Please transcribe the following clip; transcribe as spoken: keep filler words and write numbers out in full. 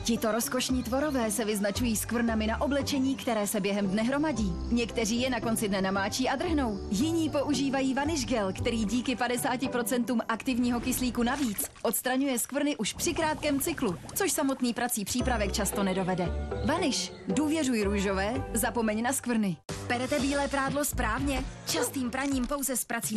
Tito rozkošní tvorové se vyznačují skvrnami na oblečení, které se během dne hromadí. Někteří je na konci dne namáčí a drhnou. Jiní používají vanish gel, který díky padesáti procentům aktivního kyslíku navíc odstraňuje skvrny už při krátkém cyklu, což samotný prací přípravek často nedovede. Vanish. Důvěřuj růžové, zapomeň na skvrny. Perete bílé prádlo správně? Častým praním pouze s prací